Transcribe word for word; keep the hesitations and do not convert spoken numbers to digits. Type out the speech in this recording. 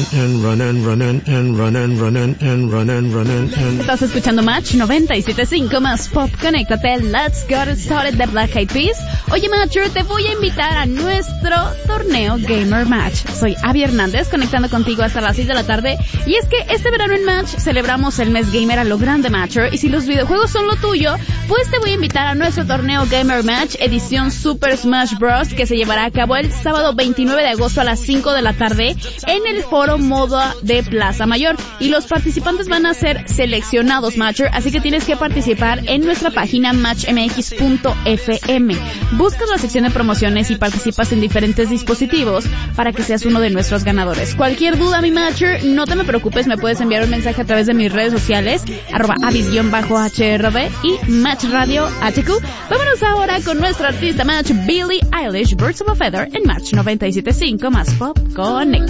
and running, running, and running, running, and running, running, and... Estás escuchando Match noventa y siete punto cinco más pop. Conéctate. Let's get started de Black Eyed Peas. Oye, Matcher, te voy a invitar a nuestro torneo Gamer Match. Soy Abby Hernández, conectando contigo hasta las seis de la tarde. Y es que este verano en Match celebramos el mes gamer a lo grande, Matcher. Y si los videojuegos son lo tuyo, pues te voy a invitar a nuestro torneo Gamer Match edición Super Smash Bros. Que se llevará a cabo el sábado veintinueve de agosto a las cinco de la tarde en el Foro Moda de Plaza Mayor. Y los participantes van a ser seleccionados, Matcher, así que tienes que participar en nuestra página match m x punto f m. Buscas la sección de promociones y participas en diferentes dispositivos para que seas uno de nuestros ganadores. Cualquier duda, mi Matcher, no te me preocupes, me puedes enviar un mensaje a través de mis redes sociales, arroba avis-h r d y Match Radio H Q. Vámonos ahora con nuestra artista Match, Billie Eilish, Birds of a Feather, en Match noventa y siete punto cinco más pop. Connect.